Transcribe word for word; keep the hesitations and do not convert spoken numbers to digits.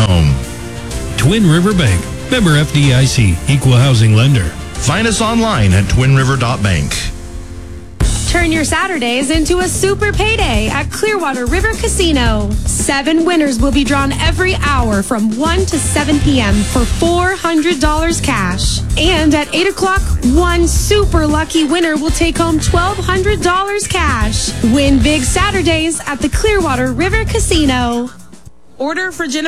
home. Twin River Bank, member F D I C, equal housing lender. Find us online at twin river dot bank. Turn your Saturdays into a super payday at Clearwater River Casino. Seven winners will be drawn every hour from one to seven p.m. for four hundred dollars cash. And at eight o'clock, one super lucky winner will take home twelve hundred dollars cash. Win big Saturdays at the Clearwater River Casino. Order for Jennifer.